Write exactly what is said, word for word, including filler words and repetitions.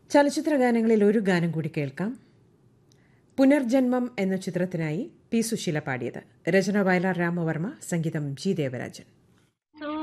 ചലച്ചിത്ര ഗാനങ്ങളിൽ ഒരു ഗാനം കൂടി കേൾക്കാം. പുനർജന്മം എന്ന ചിത്രത്തിനായി പി സുശീല പാടിയത്. രചന വയലാർ രാമവർമ്മ, സംഗീതം ജി ദേവരാജൻ.